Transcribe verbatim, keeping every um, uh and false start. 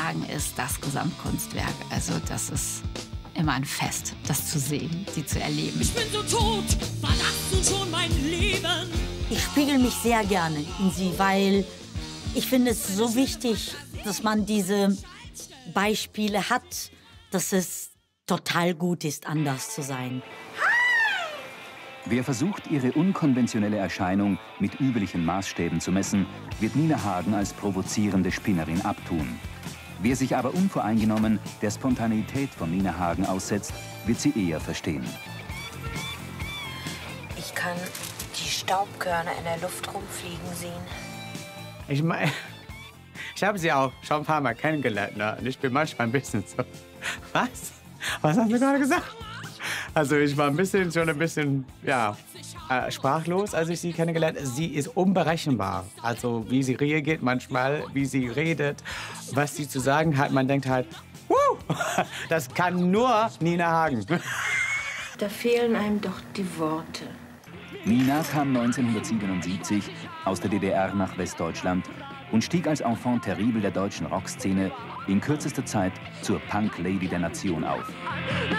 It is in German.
sagen, ist das Gesamtkunstwerk. Also das ist immer ein Fest, das zu sehen, sie zu erleben. Ich bin so tot, war das nun schon mein Leben? Ich spiegel mich sehr gerne in sie, weil ich finde es so wichtig, dass man diese Beispiele hat, dass es total gut ist, anders zu sein. Wer versucht, ihre unkonventionelle Erscheinung mit üblichen Maßstäben zu messen, wird Nina Hagen als provozierende Spinnerin abtun. Wer sich aber unvoreingenommen der Spontaneität von Nina Hagen aussetzt, wird sie eher verstehen. Ich kann die Staubkörner in der Luft rumfliegen sehen. Ich meine, ich habe sie auch schon ein paar Mal kennengelernt, ne? Und ich bin manchmal ein bisschen so, was? Was hast du gerade gesagt? Also ich war ein bisschen, schon ein bisschen, ja, äh, sprachlos, als ich sie kennengelernt habe. Sie ist unberechenbar. Also wie sie reagiert manchmal, wie sie redet, was sie zu sagen hat. Man denkt halt, Wuh, das kann nur Nina Hagen. Da fehlen einem doch die Worte. Nina kam neunzehnhundertsiebenundsiebzig aus der D D R nach Westdeutschland und stieg als Enfant terrible der deutschen Rockszene in kürzester Zeit zur Punk-Lady der Nation auf.